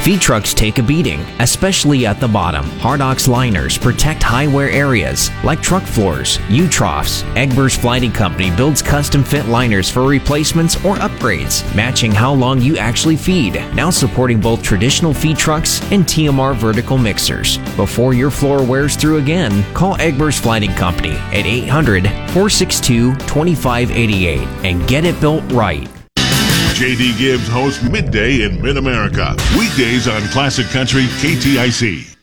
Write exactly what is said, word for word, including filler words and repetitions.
Feed trucks take a beating, especially at the bottom. Hardox liners protect high wear areas like truck floors, U-troughs. Egbers Flighting Company builds custom fit liners for replacements or upgrades, matching how long you actually feed. Now supporting both traditional feed trucks and T M R vertical mixers. Before your floor wears through again, call Egbers Flighting Company at eight hundred, four six two, two five eight eight and get it built right. J D Gibbs hosts Midday in Mid-America. Weekdays on Classic Country K T I C.